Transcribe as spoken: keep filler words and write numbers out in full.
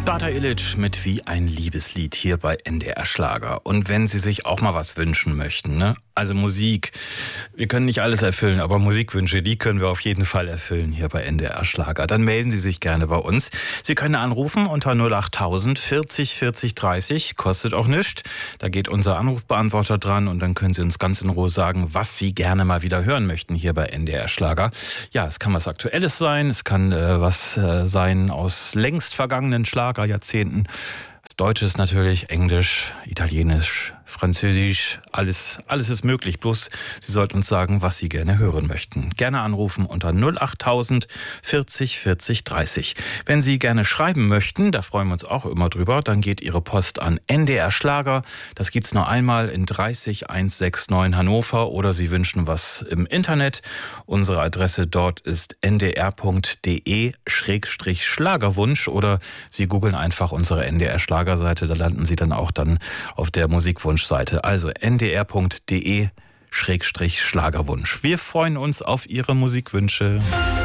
Data Illich mit Wie ein Liebeslied hier bei N D R Schlager. Und wenn Sie sich auch mal was wünschen möchten, ne? Also Musik, wir können nicht alles erfüllen, aber Musikwünsche, die können wir auf jeden Fall erfüllen hier bei N D R Schlager. Dann melden Sie sich gerne bei uns. Sie können anrufen unter null achttausend vierzig vierzig dreißig, kostet auch nichts. Da geht unser Anrufbeantworter dran und dann können Sie uns ganz in Ruhe sagen, was Sie gerne mal wieder hören möchten hier bei N D R Schlager. Ja, es kann was Aktuelles sein, es kann äh, was äh, sein aus längst vergangenen Schlagerjahrzehnten. Deutsches natürlich, Englisch, Italienisch, Französisch, alles, alles ist möglich. Bloß Sie sollten uns sagen, was Sie gerne hören möchten. Gerne anrufen unter null achttausend vierzig vierzig dreißig. Wenn Sie gerne schreiben möchten, da freuen wir uns auch immer drüber, dann geht Ihre Post an N D R Schlager. Das gibt's nur einmal in dreißig einhundertneunundsechzig Hannover oder Sie wünschen was im Internet. Unsere Adresse dort ist n d r punkt d e schrägstrich Schlagerwunsch oder Sie googeln einfach unsere N D R Schlagerseite, da landen Sie dann auch dann auf der Musikwunschseite. Also n d r punkt d e schrägstrich Schlagerwunsch. Wir freuen uns auf Ihre Musikwünsche.